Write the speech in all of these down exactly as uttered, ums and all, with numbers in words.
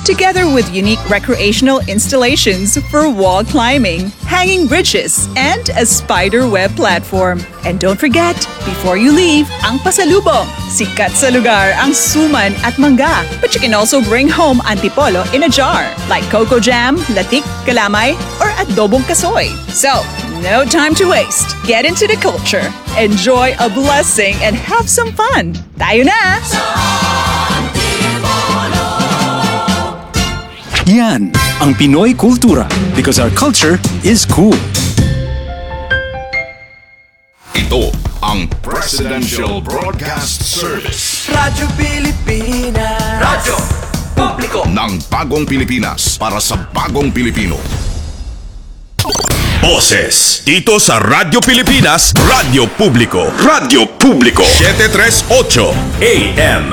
together with unique recreational installations for wall climbing, hanging bridges, and a spider web platform. And don't forget, before you leave, ang pasalubong. Sikat sa lugar ang suman at mangga. But you can also bring home antipolo in a jar, like coco jam, latik, kalamay, or adobong kasoy. So, no time to waste. Get into the culture, enjoy a blessing, and have some fun. Tayo na! Yan ang Pinoy kultura because our culture is cool. Ito ang Presidential Broadcast Service. Radyo Pilipinas. Radyo Publiko ng Bagong Pilipinas para sa Bagong Pilipino. Boses dito sa Radyo Pilipinas, Radyo Publiko. Radyo Publiko seven thirty-eight A M.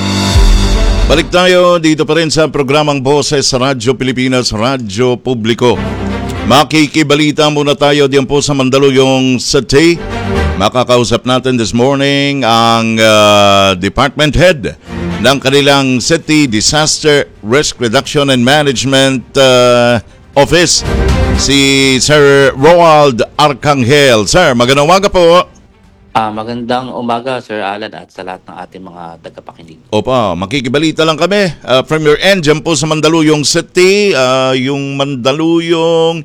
Balik tayo dito pa rin sa programang Boses sa Radyo Pilipinas, Radyo Publiko. Makikibalita muna tayo diyan po sa Mandaluyong City. Makakausap natin this morning ang uh, Department Head ng kanilang City Disaster Risk Reduction and Management uh, Office, si Sir Roald Arcangel. Sir, magandang umaga po. Ah, magandang umaga, Sir Alan, at sa lahat ng ating mga tagapakinig. Opa, makikibalita lang kami uh, from your end dyan po sa Mandaluyong City. Uh, yung Mandaluyong,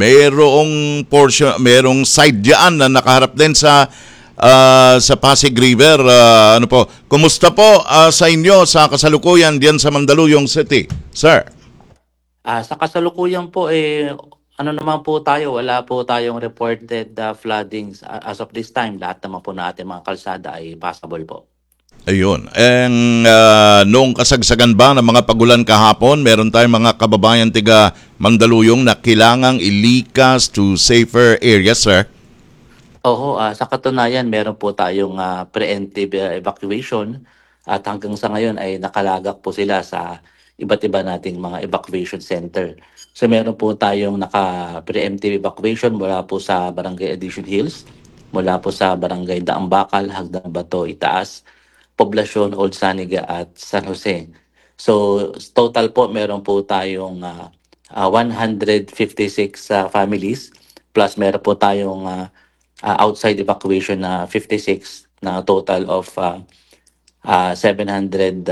merong portion, merong side dyan na nakaharap din sa uh, sa Pasig River. Uh, ano po, kumusta po uh, sa inyo sa kasalukuyan diyan sa Mandaluyong City, sir? Ah, sa kasalukuyan po, eh, ano naman po tayo, wala po tayong reported uh, floodings uh, as of this time. Lahat naman po na ating mga kalsada ay passable po. Ayun. And uh, noong kasagsagan ba ng mga pagulan kahapon, meron tayong mga kababayan tiga Mandaluyong na kailangang ilikas to safer areas, sir? Oo, uh, sa katunayan, meron po tayong uh, preemptive uh, evacuation at hanggang sa ngayon ay nakalagak po sila sa iba't iba nating mga evacuation center. So meron po tayong naka-preemptive evacuation mula po sa Barangay Addition Hills, mula po sa Barangay Daambakal, Hagdang Bato, Itaas, Poblasyon, Old Saniga at San Jose. So total po meron po tayong uh, uh, one hundred fifty-six uh, families plus meron po tayong uh, uh, outside evacuation na fifty-six na total of uh, uh, seven hundred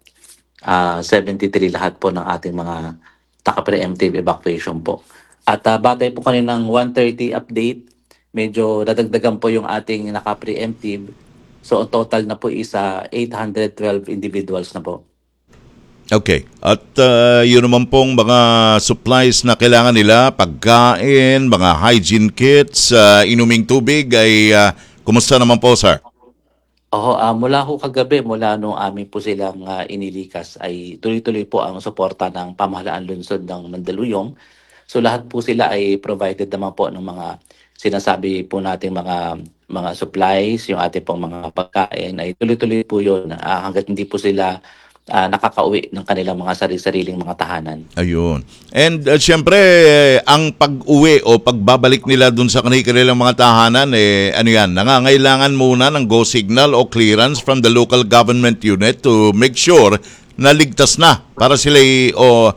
seventy-three lahat po ng ating mga naka-preemptive evacuation po. At uh, batay po kaninang one thirty update, medyo nadagdagan po yung ating naka-preemptive. So total na po isa eight hundred twelve individuals na po. Okay. At uh, yun naman pong mga supplies na kailangan nila, pagkain, mga hygiene kits, uh, inuming tubig, ay uh, kumusta naman po, sir? Oo, uh, mula ho kagabi, mula nung amin po silang uh, inilikas, ay tuloy-tuloy po ang suporta ng pamahalaan lungsod ng Mandaluyong. So lahat po sila ay provided naman po ng mga sinasabi po nating mga mga supplies, yung ating pong mga pagkain, ay tuloy-tuloy po yun uh, hanggat hindi po sila Uh, nakakauwi ng kanilang mga sarili-sariling mga tahanan. Ayun. And uh, syempre, ang pag-uwi o pagbabalik nila dun sa kanilang mga tahanan, eh, ano yan, nangangailangan muna ng go signal o clearance from the local government unit to make sure na ligtas na para sila o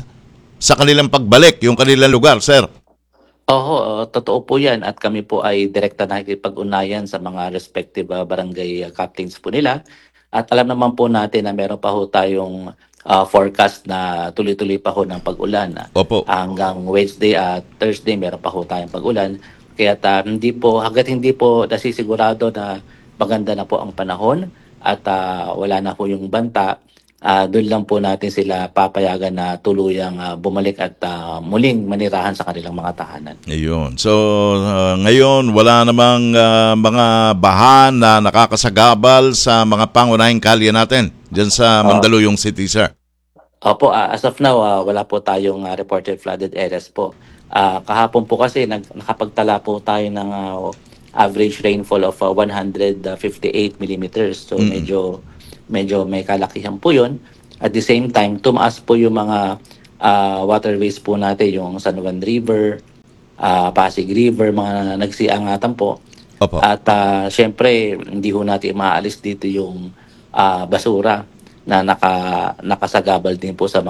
sa kanilang pagbalik, yung kanilang lugar, sir. Oo, uh, totoo po yan at kami po ay direkta nakikipag-unayan sa mga respective uh, barangay uh, captains po nila. At alam naman po natin na meron pa ho tayong uh, forecast na tuloy-tuloy pa ho ng pag-ulan. Opo. Hanggang Wednesday at Thursday meron pa ho tayong pag-ulan. Kaya uh, hindi po, hanggat hindi po nasisigurado na maganda na po ang panahon at uh, wala na po yung banta, uh, doon lang po natin sila papayagan na tuluyang uh, bumalik at uh, muling manirahan sa kanilang mga tahanan. Ayun. So, uh, ngayon, wala namang uh, mga bahan na nakakasagabal sa mga pangunahing kalye natin dyan sa Mandaluyong City, sir. Opo, uh, as of now, uh, wala po tayong uh, reported flooded areas po. Uh, kahapon po kasi nag, nakapagtala po tayo ng uh, average rainfall of uh, one hundred fifty-eight millimeters. So, mm-hmm. medyo medyo may kalakihan po yun. At the same time, tumaas po yung mga uh, waterways po natin, yung San Juan River, uh, Pasig River, mga nagsiangatan po. Opo. At uh, syempre, hindi ho natin maalis dito yung uh, basura na naka, nakasagabal din po sa